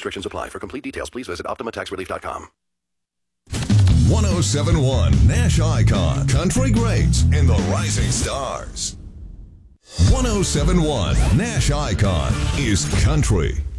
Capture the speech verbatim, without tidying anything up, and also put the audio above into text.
Restrictions apply. For complete details, please visit Optima Tax Relief dot com. one oh seven point one Nash Icon, Country Greats and the Rising Stars. one oh seven point one Nash Icon is country.